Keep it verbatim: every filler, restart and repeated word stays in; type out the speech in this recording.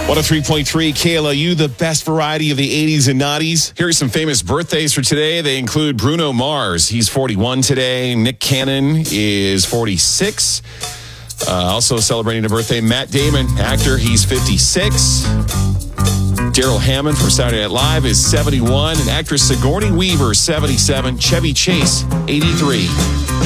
one oh three point three K L O U, the best variety of the eighties and nineties. Here are some famous birthdays for today. They include Bruno Mars. He's forty-one today. Nick Cannon is forty-six. Uh, also celebrating a birthday, Matt Damon, actor. He's fifty-six. Daryl Hammond from Saturday Night Live is seventy-one. And actress Sigourney Weaver, seventy-seven. Chevy Chase, eighty-three.